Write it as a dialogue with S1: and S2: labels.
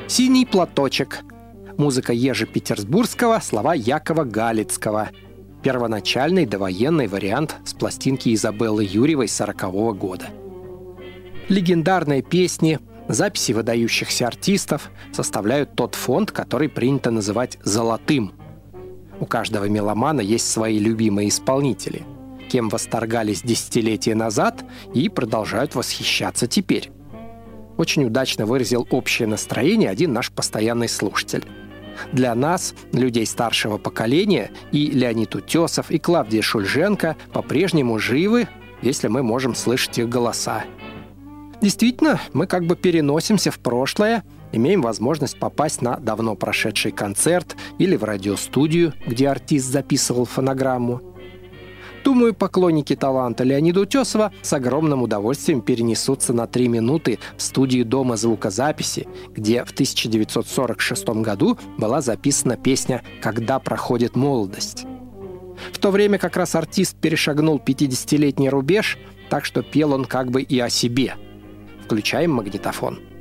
S1: «Синий платочек». Музыка Ежи Петербургского, слова Якова Галицкого. Первоначальный довоенный вариант с пластинки Изабеллы Юрьевой 40-го года. Легендарные песни, записи выдающихся артистов составляют тот фонд, который принято называть «золотым». У каждого меломана есть свои любимые исполнители, кем восторгались десятилетия назад и продолжают восхищаться теперь. Очень удачно выразил общее настроение один наш постоянный слушатель. Для нас, людей старшего поколения, и Леонид Утесов, и Клавдия Шульженко по-прежнему живы, если мы можем слышать их голоса. Действительно, мы как бы переносимся в прошлое, имеем возможность попасть на давно прошедший концерт или в радиостудию, где артист записывал фонограмму. Думаю, поклонники таланта Леонида Утесова с огромным удовольствием перенесутся на 3 минуты в студию Дома звукозаписи, где в 1946 году была записана песня «Когда проходит молодость». В то время как раз артист перешагнул 50-летний рубеж, так что пел он как бы и о себе. Включаем магнитофон.